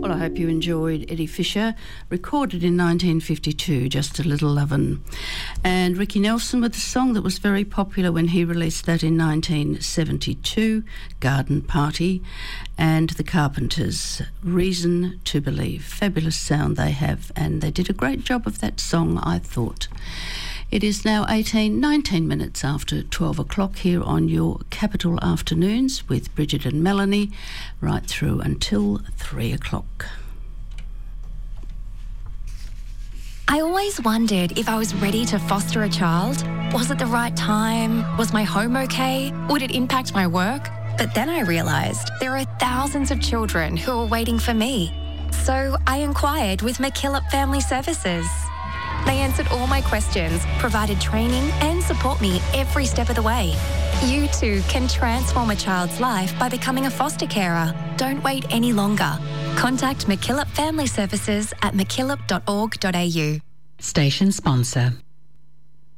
Well, I hope you enjoyed Eddie Fisher, recorded in 1952, Just a Little Lovin'. And Ricky Nelson with a song that was very popular when he released that in 1972, Garden Party. And the Carpenters, Reason to Believe. Fabulous sound they have, and they did a great job of that song, I thought. It is now 19 minutes after 12 o'clock here on your Capital Afternoons with Bridget and Melanie, right through until 3 o'clock. I always wondered if I was ready to foster a child. Was it the right time? Was my home okay? Would it impact my work? But then I realised there are thousands of children who are waiting for me. So I inquired with McKillop Family Services. They answered all my questions, provided training and support me every step of the way. You too can transform a child's life by becoming a foster carer. Don't wait any longer. Contact McKillop Family Services at mckillop.org.au. Station sponsor.